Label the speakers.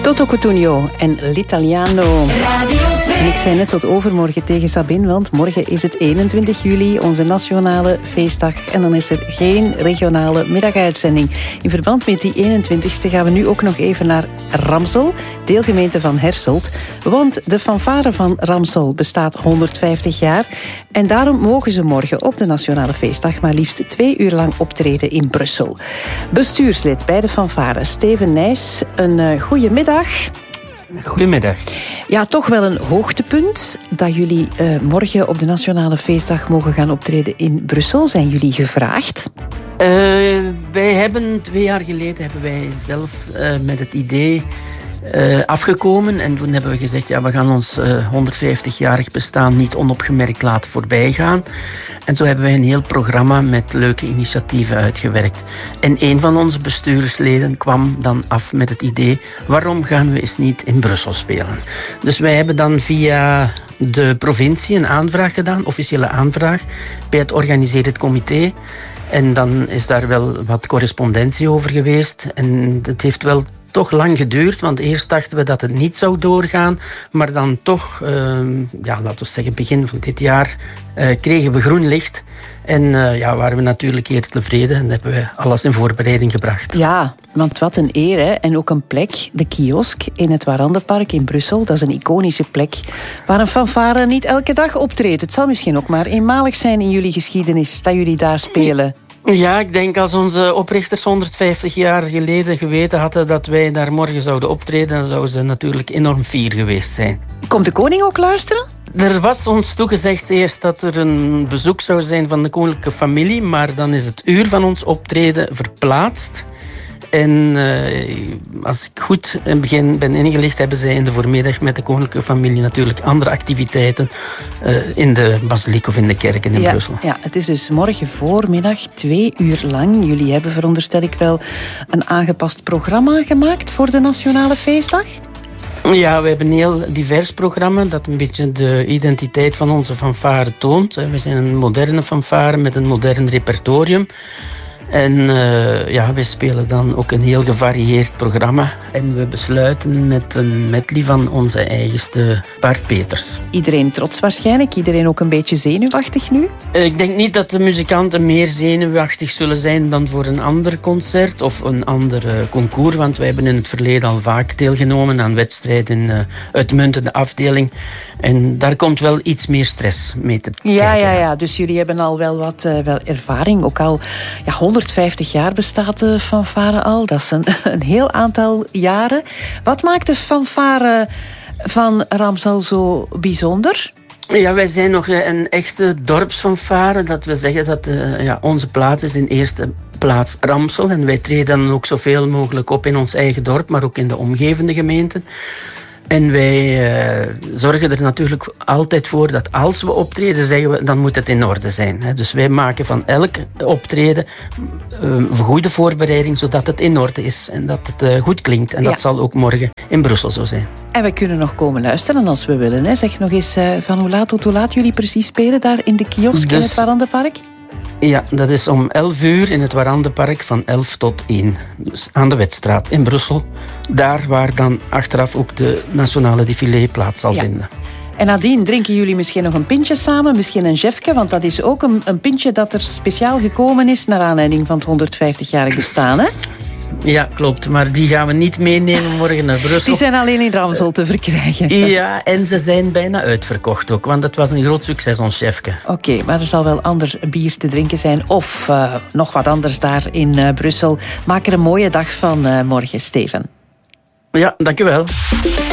Speaker 1: Toto Cutugno en L'Italiano. En ik zei net tot overmorgen tegen Sabine, want morgen is het 21 juli, onze nationale feestdag. En dan is er geen regionale middaguitzending. In verband met die 21ste gaan we nu ook nog even naar Ramsel, deelgemeente van Herselt. Want de fanfare van Ramsel bestaat 150 jaar. En daarom mogen ze morgen op de nationale feestdag maar liefst 2 uur lang optreden in Brussel. Bestuurslid bij de fanfare, Steven Nijs, een goede middag.
Speaker 2: Goedemiddag.
Speaker 1: Ja, toch wel een hoogtepunt dat jullie morgen op de nationale feestdag mogen gaan optreden in Brussel. Zijn jullie gevraagd?
Speaker 2: Wij hebben 2 jaar geleden zelf met het idee afgekomen. En toen hebben we gezegd, ja, we gaan ons 150-jarig bestaan niet onopgemerkt laten voorbijgaan. En zo hebben wij een heel programma met leuke initiatieven uitgewerkt. En een van onze bestuursleden kwam dan af met het idee, waarom gaan we eens niet in Brussel spelen? Dus wij hebben dan via de provincie een aanvraag gedaan, officiële aanvraag, bij het organiserend comité. En dan is daar wel wat correspondentie over geweest. En het heeft wel toch lang geduurd, want eerst dachten we dat het niet zou doorgaan. Maar dan toch, laten we zeggen begin van dit jaar, kregen we groen licht. En waren we natuurlijk heel tevreden en hebben we alles in voorbereiding gebracht.
Speaker 1: Ja, want wat een eer, hè? En ook een plek, de kiosk in het Warandenpark in Brussel. Dat is een iconische plek waar een fanfare niet elke dag optreedt. Het zal misschien ook maar eenmalig zijn in jullie geschiedenis dat jullie daar spelen.
Speaker 2: Ja, ik denk als onze oprichters 150 jaar geleden geweten hadden dat wij daar morgen zouden optreden, dan zouden ze natuurlijk enorm fier geweest zijn.
Speaker 1: Komt de koning ook luisteren?
Speaker 2: Er was ons toegezegd eerst dat er een bezoek zou zijn van de koninklijke familie, maar dan is het uur van ons optreden verplaatst. En als ik goed in het begin ben ingelicht, hebben zij in de voormiddag met de koninklijke familie natuurlijk andere activiteiten in de basiliek of in de kerken in Brussel.
Speaker 1: Ja, het is dus morgen voormiddag 2 uur lang. Jullie hebben, veronderstel ik wel, een aangepast programma gemaakt voor de nationale feestdag?
Speaker 2: Ja, we hebben een heel divers programma dat een beetje de identiteit van onze fanfare toont. We zijn een moderne fanfare met een modern repertorium. En we spelen dan ook een heel gevarieerd programma. En we besluiten met een medley van onze eigenste Bart Peters.
Speaker 1: Iedereen trots waarschijnlijk? Iedereen ook een beetje zenuwachtig nu?
Speaker 2: Ik denk niet dat de muzikanten meer zenuwachtig zullen zijn dan voor een ander concert of een ander concours. Want wij hebben in het verleden al vaak deelgenomen aan wedstrijden in uitmuntende afdeling. En daar komt wel iets meer stress mee te kijken.
Speaker 1: Ja. Dus jullie hebben al wel wat ervaring. Ook al 150 jaar bestaat de fanfare al. Dat is een heel aantal jaren. Wat maakt de fanfare van Ramsel zo bijzonder?
Speaker 2: Ja, wij zijn nog een echte dorpsfanfare. Dat wil zeggen dat onze plaats is in eerste plaats Ramsel. En wij treden dan ook zoveel mogelijk op in ons eigen dorp, maar ook in de omgevende gemeenten. En wij zorgen er natuurlijk altijd voor dat als we optreden, zeggen we, dan moet het in orde zijn. Dus wij maken van elk optreden een goede voorbereiding, zodat het in orde is en dat het goed klinkt. En dat zal ook morgen in Brussel zo zijn.
Speaker 1: En we kunnen nog komen luisteren als we willen. Hè? Zeg nog eens van hoe laat tot hoe laat jullie precies spelen daar in de kiosk in het Warandenpark?
Speaker 2: Ja, dat is om 11 uur in het Warandenpark van 11 tot 1. Dus aan de Wetstraat in Brussel. Daar waar dan achteraf ook de nationale défilé plaats zal vinden.
Speaker 1: En nadien drinken jullie misschien nog een pintje samen, misschien een jefke, want dat is ook een pintje dat er speciaal gekomen is naar aanleiding van het 150-jarig bestaan, hè?
Speaker 2: Ja, klopt. Maar die gaan we niet meenemen morgen naar Brussel.
Speaker 1: Die zijn alleen in Ramsel te verkrijgen.
Speaker 2: Ja, en ze zijn bijna uitverkocht ook. Want het was een groot succes, ons chefke.
Speaker 1: Oké, maar er zal wel ander bier te drinken zijn. Of nog wat anders daar in Brussel. Maak er een mooie dag van morgen, Steven.
Speaker 2: Ja, dank u wel.